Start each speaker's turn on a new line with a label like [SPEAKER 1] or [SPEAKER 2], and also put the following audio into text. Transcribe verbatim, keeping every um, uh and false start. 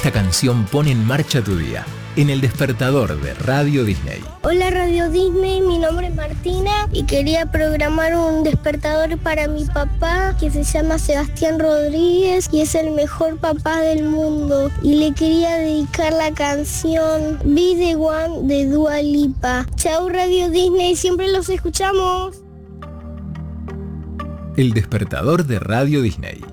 [SPEAKER 1] Esta canción pone en marcha tu día, en el despertador de Radio Disney.
[SPEAKER 2] Hola Radio Disney, mi nombre es Martina y quería programar un despertador para mi papá que se llama Sebastián Rodríguez y es el mejor papá del mundo. Y le quería dedicar la canción Be the One de Dua Lipa. Chau Radio Disney, siempre los escuchamos.
[SPEAKER 1] El despertador de Radio Disney.